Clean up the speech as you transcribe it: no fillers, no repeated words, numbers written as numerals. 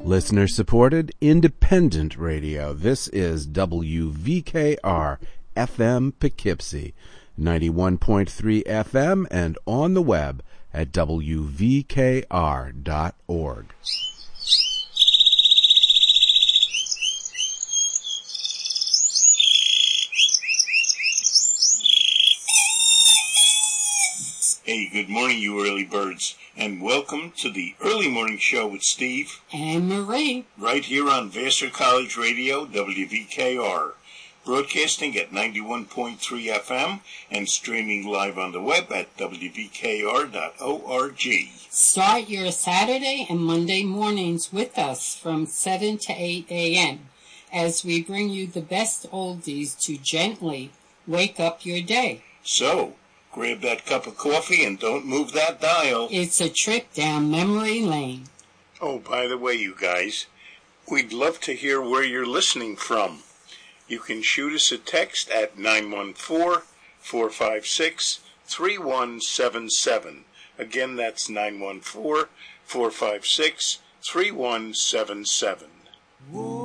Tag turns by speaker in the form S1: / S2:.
S1: Listener-supported, independent radio. This is WVKR FM Poughkeepsie, 91.3 FM, and on the web at wvkr.org.
S2: Hey, good morning, you early birds, and welcome to the Early Morning Show with Steve
S3: and Marie,
S2: right here on Vassar College Radio, WVKR, broadcasting at 91.3 FM and streaming live on the web at wvkr.org.
S3: Start your Saturday and Monday mornings with us from 7 to 8 a.m. as we bring you the best oldies to gently wake up your day.
S2: So, grab that cup of coffee and don't move that dial.
S3: It's a trip down memory lane.
S2: Oh, by the way, you guys, we'd love to hear where you're listening from. You can shoot us a text at 914-456-3177. Again, that's 914-456-3177.